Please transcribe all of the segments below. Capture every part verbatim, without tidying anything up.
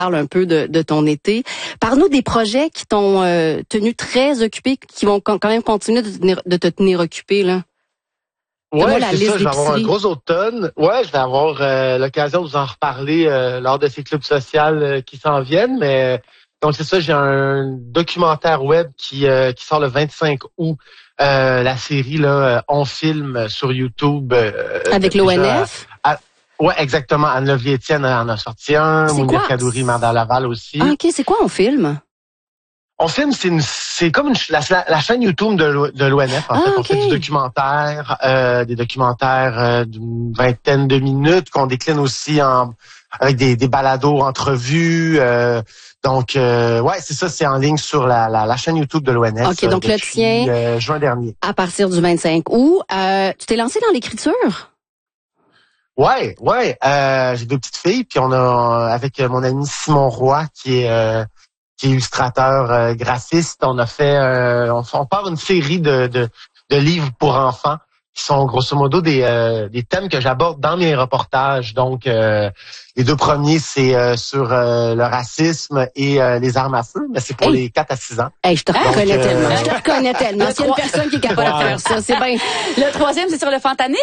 parle un peu de, de ton été. Parle-nous des projets qui t'ont euh, tenu très occupé, qui vont quand même continuer de te tenir, de te tenir occupé, là. Ouais, c'est ça, je vais avoir un gros automne. Ouais, je vais avoir euh, l'occasion de vous en reparler euh, lors de ces clubs sociaux euh, qui s'en viennent, mais donc c'est ça, j'ai un documentaire web qui euh, qui sort le vingt-cinq août. Euh, la série là, On filme sur YouTube. Euh, Avec l'O N F? À, à, ouais, exactement. Anne-Lovie Étienne en a sorti un. Mounir Kadouri, Manda Laval aussi. Ah, ok, c'est quoi On filme? On filme, c'est une, c'est comme une, la, la chaîne YouTube de l'O N F. En ah, fait, okay. On fait du documentaire, euh, des documentaires euh, d'une vingtaine de minutes qu'on décline aussi en avec des, des balados, entrevues. Euh, donc, euh, ouais, c'est ça, c'est en ligne sur la, la, la chaîne YouTube de l'O N F. Ok, donc euh, le tien. Euh, juin dernier. À partir du vingt-cinq août, euh, tu t'es lancé dans l'écriture? Ouais, ouais. Euh, j'ai deux petites filles, puis on a avec mon ami Simon Roy qui est euh, qui est illustrateur euh, graphiste, on a fait euh, on, on part une série de, de de livres pour enfants qui sont grosso modo des euh, des thèmes que j'aborde dans mes reportages. Donc euh, les deux premiers c'est euh, sur euh, le racisme et euh, les armes à feu, mais c'est pour hey. les quatre à six ans. Hey, je te reconnais Donc, tellement, euh... je te reconnais tellement. S'il y a une personne qui est capable wow. de faire ça, c'est bien. Le troisième c'est sur le fentanyl.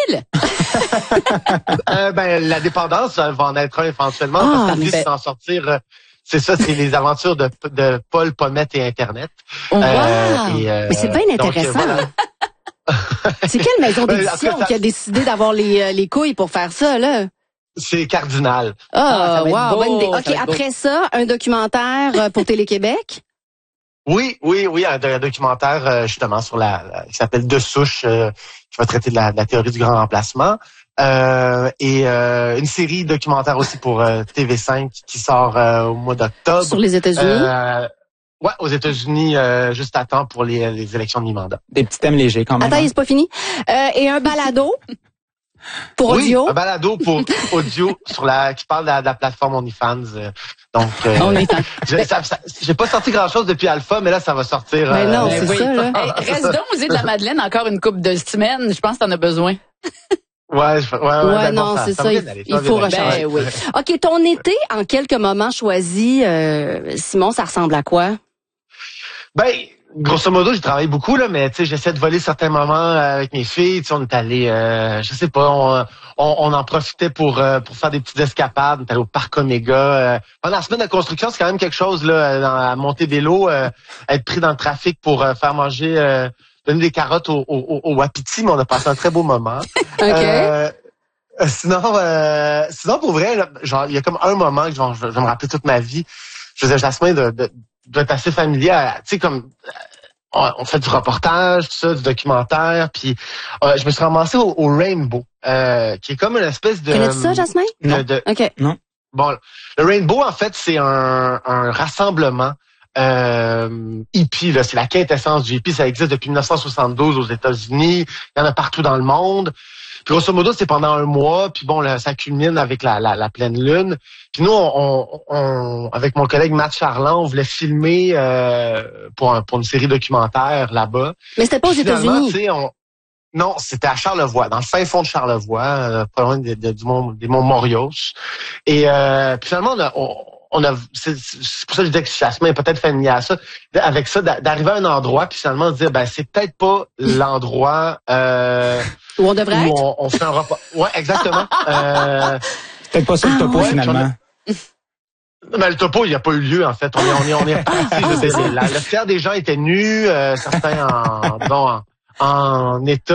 euh, ben la dépendance va en être un éventuellement ah, parce qu'elle ben... s'en sortir. Euh, C'est ça, c'est les aventures de, de Paul, Pommette et Internet. Wow! Euh, et, euh, mais c'est bien intéressant. Donc, voilà. C'est quelle maison d'édition ça... qui a décidé d'avoir les, les couilles pour faire ça, là? C'est Cardinal. Ah, oh, wow, bonne idée. OK, après ça, un documentaire pour Télé-Québec? Oui, oui, oui, un, un documentaire justement sur la, la qui s'appelle De Souche, euh, qui va traiter de la, de la théorie du grand remplacement. Euh, et euh, une série documentaire aussi pour euh, T V cinq qui sort euh, au mois d'octobre. Sur les États-Unis? Euh, ouais, aux États-Unis, euh, juste à temps pour les, les élections de mi-mandat. Des petits thèmes légers quand même. Attends, c'est pas fini. Euh, et un balado pour audio? Oui, un balado pour audio sur la qui parle de la, de la plateforme OnlyFans. Euh, donc, euh, OnlyFans. j'ai, ça, ça, j'ai pas sorti grand-chose depuis Alpha, mais là, ça va sortir. Mais non, euh, c'est oui. ça, là. Hey, reste donc aux îles de la Madeleine encore une couple de semaines. Je pense que t'en as besoin. Ouais, je, ouais, ouais, ouais ben non, bon, ça, c'est ça, ça. Il, aller, il faut rechercher. Ben, oui. OK, ton été, en quelques moments choisis, euh, Simon, ça ressemble à quoi? Ben, grosso modo, j'ai travaillé beaucoup, là, mais tu sais, j'essaie de voler certains moments avec mes filles. Tu sais, on est allé, euh, je sais pas, on, on, on en profitait pour euh, pour faire des petites escapades. On est allé au parc Omega. Euh, pendant la semaine de construction, c'est quand même quelque chose, là, à monter vélo, euh, être pris dans le trafic pour euh, faire manger... Euh, donner des carottes au, au, au Wapiti, mais on a passé un très beau moment. OK. Euh, sinon, euh, sinon, pour vrai, là, genre, il y a comme un moment que genre, je, je vais me rappeler toute ma vie. Je faisais Jasmin de, de, d'être assez familier. Tu sais, comme on, on fait du reportage, tout ça, du documentaire, puis euh, je me suis ramassé au, au Rainbow, euh, qui est comme une espèce de... Connais-tu ça, Jasmin? De, Non. de, OK. Non. Bon, le Rainbow, en fait, c'est un, un rassemblement Euh, hippie, là, c'est la quintessence du hippie. Ça existe depuis dix-neuf cent soixante-douze aux États-Unis. Il y en a partout dans le monde. Puis grosso modo, c'est pendant un mois. Puis bon, là, ça culmine avec la, la, la pleine lune. Puis nous, on, on, on, avec mon collègue Matt Charland, on voulait filmer euh, pour, un, pour une série documentaire là-bas. Mais c'était pas aux États-Unis. On, non, c'était à Charlevoix, dans le fin fond de Charlevoix, euh, pas loin de, de, du mont, des monts Morios. Et euh, puis finalement, on a... On, On a, c'est, c'est pour ça que je disais que Jasmin est peut-être familier à ça. Avec ça, d'arriver à un endroit puis finalement de dire, ben c'est peut-être pas l'endroit euh, où on devrait où être. On, on fait un repas. Ouais, exactement. euh, c'est peut-être pas sur le ah, topo ouais, finalement. Mais le topo, il n'y a pas eu lieu en fait. On est, on est, on est reparti. Je sais, la, le tiers des gens étaient nus, euh, certains en, bon, en, en état.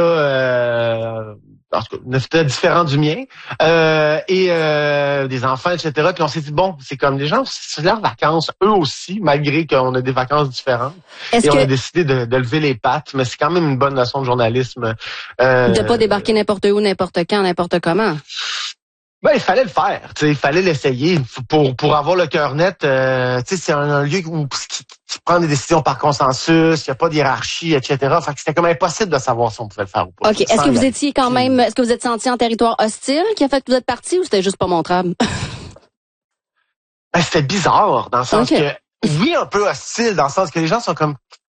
Euh, en tout cas, un état différent du mien, euh, et euh, des enfants, et cetera. Puis on s'est dit, bon, c'est comme les gens, c'est leurs vacances, eux aussi, malgré qu'on a des vacances différentes. Est-ce et que... on a décidé de, de lever les pattes, mais c'est quand même une bonne leçon de journalisme. Euh, de pas débarquer n'importe où, n'importe quand, n'importe comment. Ben, il fallait le faire, tu sais, il fallait l'essayer pour pour avoir le cœur net. Euh, tu sais, c'est un, un lieu où tu prends des décisions par consensus, il y a pas de hiérarchie, et cetera. Fait que c'était comme impossible de savoir si on pouvait le faire ou pas. Ok, est-ce que vous étiez quand même, est-ce que vous êtes senti en territoire hostile qui a fait que vous êtes parti ou c'était juste pas montrable? Ben, c'était bizarre dans le sens okay. que oui, un peu hostile dans le sens que les gens sont comme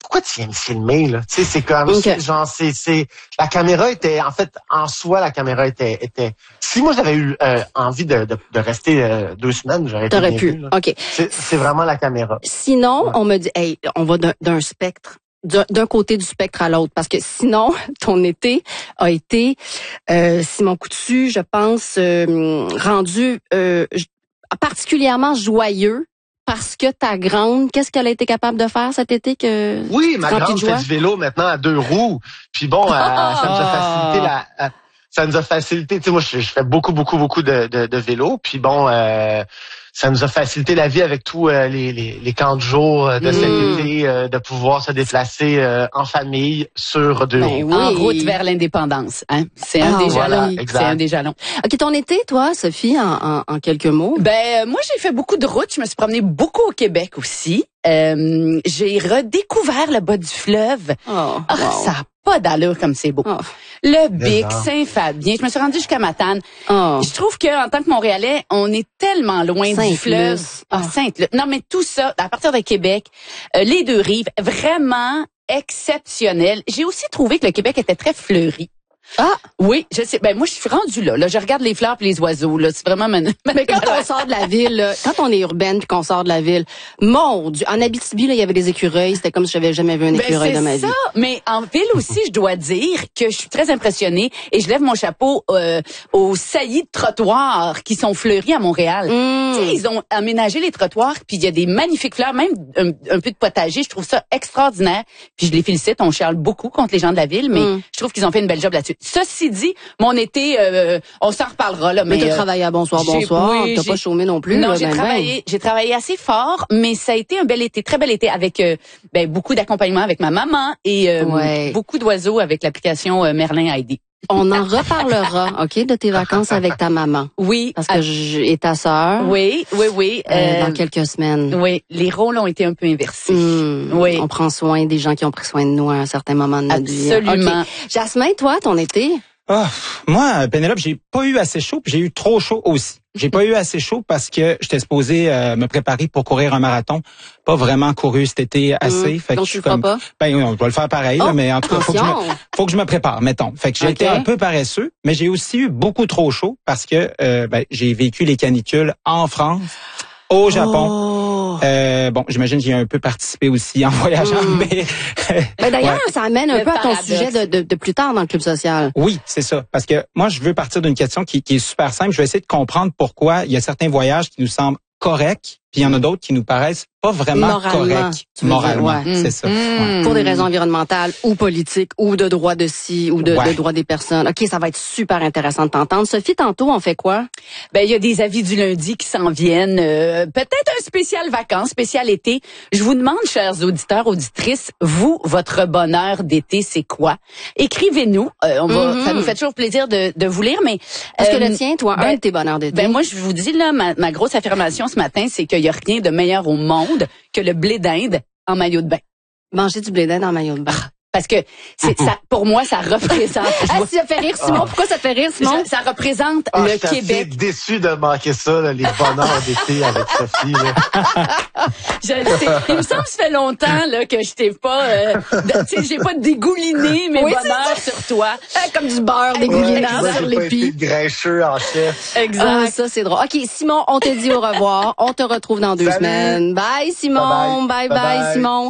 pourquoi tu viens me filmer, là? Tu sais, c'est comme, Okay. c'est, genre, c'est, c'est, la caméra était, en fait, en soi, la caméra était, était, si moi j'avais eu euh, envie de, de, de rester euh, deux semaines, j'aurais été T'aurais bien pu. vu, là. OK. C'est, c'est vraiment la caméra. Sinon, Ouais. on me dit, hey, on va d'un, d'un spectre, d'un, d'un côté du spectre à l'autre, parce que sinon, ton été a été, euh, Simon Coutu, je pense, euh, rendu euh, particulièrement joyeux. Parce que ta grande, qu'est-ce qu'elle a été capable de faire cet été que Oui, ma rempli grande de fait joie? du vélo maintenant à deux roues. Puis bon, euh, ça nous a facilité la, euh, ça nous a facilité. Tu sais, moi, je, je fais beaucoup, beaucoup, beaucoup de, de, de vélo. Puis bon, euh, ça nous a facilité la vie avec tous euh, les, les, les camps de jour de Mm. cet été, euh, de pouvoir se déplacer euh, en famille sur deux Ben roues. oui. En route vers l'indépendance. Hein? C'est un Ah, des voilà, jalons. exact. C'est un des jalons. OK, ton été, toi, Sophie, en, en, en quelques mots? Ben, euh, moi, j'ai fait beaucoup de routes. Je me suis promenée beaucoup au Québec aussi. Euh, j'ai redécouvert le bas du fleuve. Oh, Ah, wow. ça n'a pas d'allure comme c'est beau. Oh. Le Mais Bic, non. Saint-Fabien. Je me suis rendue jusqu'à Matane. Oh. Je trouve que en tant que Montréalais, on est tellement loin du Sainte-Luce. fleuve. Ah, Ah. Sainte-Luce. Non, mais tout ça, à partir de Québec, euh, les deux rives, vraiment exceptionnel. J'ai aussi trouvé que le Québec était très fleuri. Ah! Oui, je sais. Ben moi, je suis rendue là. Là, je regarde les fleurs et les oiseaux. Là, c'est vraiment. Ma... Mais quand on sort de la ville, là, quand on est urbaine puis qu'on sort de la ville, mon Dieu, en Abitibi, là, il y avait des écureuils. C'était comme si j'avais jamais vu un Ben, écureuil c'est de ma ça. vie. Mais en ville aussi, je dois dire que je suis très impressionnée et je lève mon chapeau euh, aux saillies de trottoirs qui sont fleuris à Montréal. Mm. Tu sais, ils ont aménagé les trottoirs, puis il y a des magnifiques fleurs, même un, un peu de potager. Je trouve ça extraordinaire. Puis je les félicite. On charle beaucoup contre les gens de la ville, mais Mm. je trouve qu'ils ont fait une belle job là-dessus. Ceci dit, mon été, euh, on s'en reparlera là. Mais Mais, t'as euh, travaillé à bonsoir, j'ai- bonsoir. oui, T'as j'ai- pas chômé non plus. non, là, j'ai ben, ben. travaillé, j'ai travaillé assez fort, mais ça a été un bel été, très bel été avec euh, ben, beaucoup d'accompagnement avec ma maman et euh, Ouais. beaucoup d'oiseaux avec l'application euh, Merlin Heidi. On en reparlera, OK, de tes vacances avec ta maman. Oui, Parce que je, et ta sœur. oui, oui, oui. euh, euh, dans quelques semaines. oui, les rôles ont été un peu inversés. Hmm. Oui. On prend soin des gens qui ont pris soin de nous à un certain moment de notre vie. Absolument. OK. Jasmin, toi, ton été? Ah, moi, Pénélope, j'ai pas eu assez chaud, puis j'ai eu trop chaud aussi. J'ai pas eu assez chaud parce que j'étais supposé euh, me préparer pour courir un marathon. Pas vraiment couru cet été assez. Mmh. Fait que Donc, je tu suis le feras comme, pas? ben oui, on va le faire pareil, Oh, là, mais en tout cas, faut que, je me, attention. faut que je me prépare, mettons. Fait que j'ai OK. été un peu paresseux, mais j'ai aussi eu beaucoup trop chaud parce que euh, ben, j'ai vécu les canicules en France, au Japon. Oh. Euh, bon, j'imagine que j'ai un peu participé aussi en voyageant, Mm. mais Ben, d'ailleurs, ouais. ça amène un Le peu à ton paradoxe. sujet de, de, de plus tard dans le club social. Oui, c'est ça. Parce que moi, je veux partir d'une question qui, qui est super simple. Je vais essayer de comprendre pourquoi il y a certains voyages qui nous semblent corrects, puis il y en a d'autres qui nous paraissent pas vraiment Moralement, corrects. tu veux dire, Moralement, ouais. c'est ça. Mm. Ouais. Pour des raisons environnementales ou politiques ou de droit de ci ou de, Ouais. de droit des personnes. OK, ça va être super intéressant de t'entendre. Sophie, tantôt, on fait quoi? Ben, il y a des avis du lundi qui s'en viennent. Euh, peut-être un spécial vacances, spécial été. Je vous demande, chers auditeurs, auditrices, vous, votre bonheur d'été, c'est quoi? Écrivez-nous. Euh, on va, Mhm. ça nous fait toujours plaisir de, de vous lire, mais... Est-ce que euh, le tien, toi, ben, un de tes bonheurs d'été? Ben moi, je vous dis, là, ma, ma grosse affirmation ce matin, c'est qu'il y a rien de meilleur au monde que le blé d'Inde en maillot de bain. Manger du blé d'Inde en maillot de bain. Parce que c'est ça, pour moi, ça représente... je Ah, vois- ça fait rire, Simon. Ah. Pourquoi ça te fait rire, Simon? ça, ça représente Ah, je le suis assez Québec. déçu de manquer ça, là, les bonheurs d'été avec Sophie. Là. Je le sais. Il me semble que ça fait longtemps là que je t'ai pas, euh, de- tu sais, j'ai pas dégouliné mes Oui, c'est bonheurs sur toi. Ah, comme du beurre Ouais, dégoulinant moi, sur j'ai pas été l'épi. grincheux en chef. Ah, ça, c'est drôle. OK, Simon, on te dit au revoir. On te retrouve dans deux Salut. semaines. Bye, Simon. Bye, Bye, bye, bye. Bye. Simon.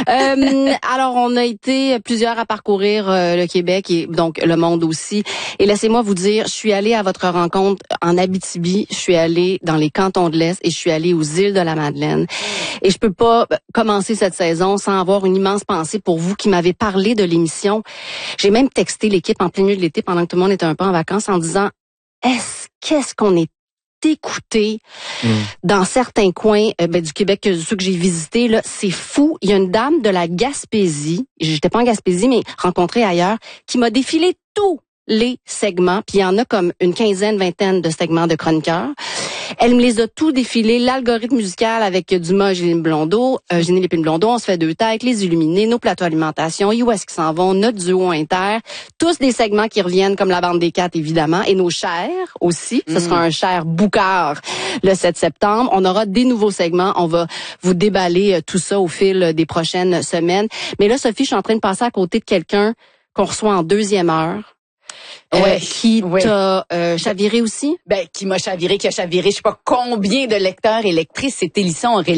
Euh, alors, on a été plusieurs à parcourir euh, le Québec et donc le monde aussi. Et laissez-moi vous dire, je suis allée à votre rencontre en Abitibi. Je suis allée dans les cantons de l'Est et je suis allée aux îles de la Madeleine. Et je peux pas commencer cette saison sans avoir une immense pensée pour vous qui m'avez parlé de l'émission. J'ai même texté l'équipe en plein milieu de l'été pendant que tout le monde était un peu en vacances en disant, est-ce qu'est-ce qu'on est écouté Mm. dans certains coins euh, ben, du Québec, que ceux que j'ai visités, là, c'est fou. Il y a une dame de la Gaspésie, j'étais pas en Gaspésie, mais rencontrée ailleurs, qui m'a défilé tout les segments, puis il y en a comme une quinzaine, vingtaine de segments de chroniqueurs. Elle me les a tout défilés, l'algorithme musical avec Dumas, Génie Blondeau, euh, Génie Lépine Blondeau, On se fait deux têtes, Les Illuminés, Nos plateaux alimentation, Où est-ce qu'ils s'en vont, Notre duo inter, tous des segments qui reviennent comme la bande des quatre évidemment, et nos chers aussi. Ce sera un cher Boucard le sept septembre. On aura des nouveaux segments, on va vous déballer euh, tout ça au fil des prochaines semaines. Mais là, Sophie, je suis en train de passer à côté de quelqu'un qu'on reçoit en deuxième heure. Euh, Ouais, qui ouais. t'a euh, chaviré aussi? Ben, qui m'a chaviré, qui a chaviré, je sais pas combien de lecteurs et lectrices. C'est Hélisson Aurélie.